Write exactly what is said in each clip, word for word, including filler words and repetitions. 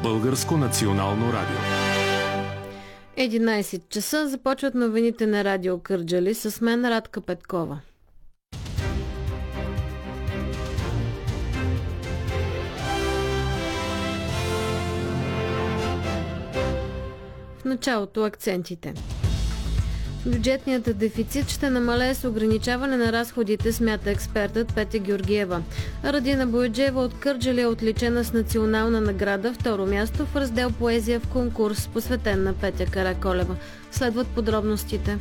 Българско национално радио. единайсет часа започват новините на Радио Кърджали с мен Радка Петкова. В началото акцентите. Бюджетният дефицит ще намалее с ограничаване на разходите, смята експертът Петя Георгиева. Радина Бояджиева от Кърджали е отличена с национална награда, второ място в раздел поезия в конкурс, посветен на Петя Караколева. Следват подробностите.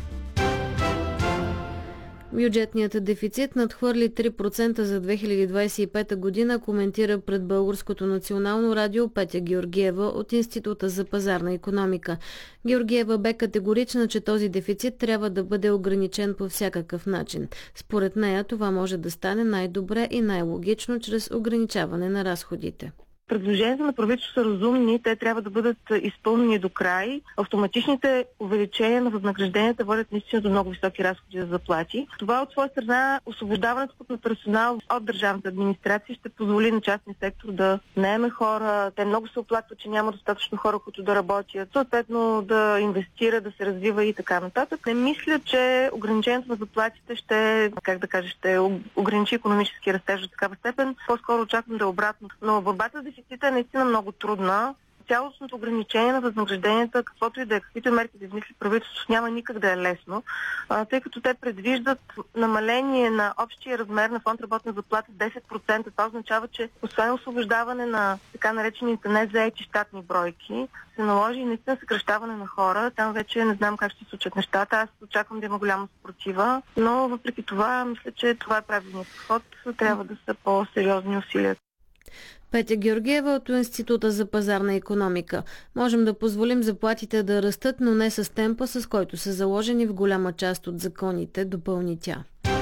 Бюджетният дефицит надхвърли три процента за две хиляди двадесет и пета година, коментира пред Българското национално радио Петя Георгиева от Института за пазарна икономика. Георгиева бе категорична, че този дефицит трябва да бъде ограничен по всякакъв начин. Според нея това може да стане най-добре и най-логично чрез ограничаване на разходите. Предложенията на правителството са разумни, те трябва да бъдат изпълнени до край. Автоматичните увеличения на възнагражденията водят наистина до много високи разходи за заплати. Това от своя страна, освобождаването на персонал от държавната администрация ще позволи на частния сектор да наеме хора. Те много се оплакват, че няма достатъчно хора, които да работят, съответно да инвестира, да се развива и така нататък. Не мисля, че ограничението на заплатите ще, как да кажа, ще ограничи икономически растеж до такава степен. По-скоро очаквам да е обратно. Но борбата с дефицита е наистина много трудна. Цялостното ограничение на възнагражденията, каквото и да е, каквито мерки да измисли правителството, няма никак да е лесно, а, тъй като те предвиждат намаление на общия размер на фонд работна заплата десет процента. Това означава, че освен освобождаване на така наречените незаети щатни бройки, се наложи наистина съкращаване на хора. Там вече не знам как ще се случат нещата. Аз очаквам да има голяма съпротива, но въпреки това мисля, че това е правилният подход. Трябва да са по-сериозни усилия. Петя Георгиева от Института за пазарна икономика. Можем да позволим заплатите да растат, но не с темпа, с който са заложени в голяма част от законите, допълни тя.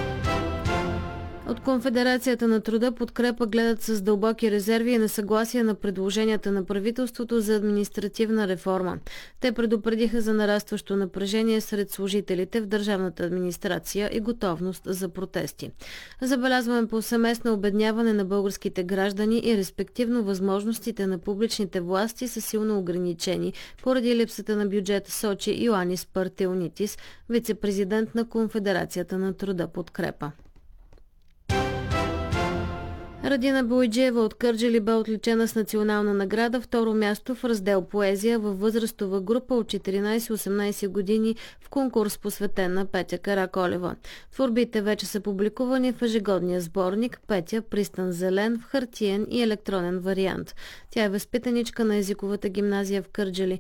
От Конфедерацията на труда подкрепа гледат с дълбоки резерви и несъгласие на предложенията на правителството за административна реформа. Те предупредиха за нарастващо напрежение сред служителите в държавната администрация и готовност за протести. Забелязваме повсеместно обедняване на българските граждани и респективно възможностите на публичните власти са силно ограничени поради липсата на бюджет, сочи Йоанис Партеонитис, вице-президент на Конфедерацията на труда подкрепа. Радина Бояджиева от Кърджали бе отличена с национална награда, второ място в раздел поезия във възрастова група от четиринайсет-осемнайсет години в конкурс, посветен на Петя Караколева. Творбите вече са публикувани в ежегодния сборник Петя Пристан Зелен в хартиен и електронен вариант. Тя е възпитаничка на езиковата гимназия в Кърджали.